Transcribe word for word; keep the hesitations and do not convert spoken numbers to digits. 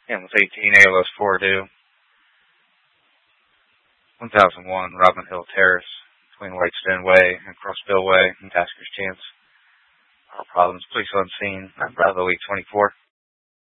Ambulance eighteen, A L S four due. one thousand one, Robin Hill Terrace, between Whitestone Way and Crossville Way in Tasker's Chance. All problems, police on scene, nine Bravo eight twenty-four.